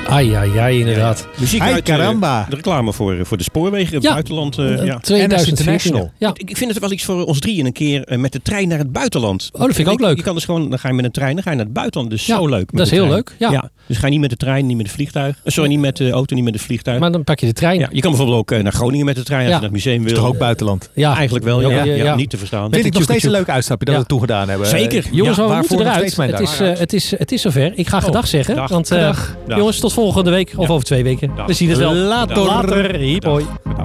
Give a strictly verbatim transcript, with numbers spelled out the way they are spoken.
Ai, ai, ai, inderdaad. Ja, ja. Muziek Ai, uit caramba. uh, de reclame voor, voor de spoorwegen in het Ja. buitenland. Uh, ja. tweeduizend International. Ja. Ik, ik vind het wel iets voor ons drieën een keer uh, met de trein naar het buitenland. Oh, dat vind ik ook leuk. Je kan dus gewoon, dan ga je met een trein, dan ga je naar het buitenland. Dus Ja, zo leuk. dat is heel leuk. Ja. ja. Dus ga je niet met de trein, niet met het vliegtuig. Uh, sorry, niet met de auto, niet met het vliegtuig. Maar dan pak je de trein. Ja, je kan bijvoorbeeld ook uh, naar Groningen met de trein als Ja. je naar het museum wil. Toch ook buitenland? Ja. Eigenlijk wel, ja. Ja, ja, ja, ja, ja. niet te verstaan. Vind ik nog steeds een tjoek, leuk uitstapje dat Ja. we toe gedaan hebben. Zeker. Jongens, Ja, maar we waarvoor moeten nog eruit. steeds mijn Het dag. is, uh, het, is, het is zover. Ik ga Oh, gedag zeggen. dag. Want uh, Dag. jongens, tot volgende week. Of Ja. over twee weken. Dag. We zien het wel. Later. Later. Hiep, hoi. Dag.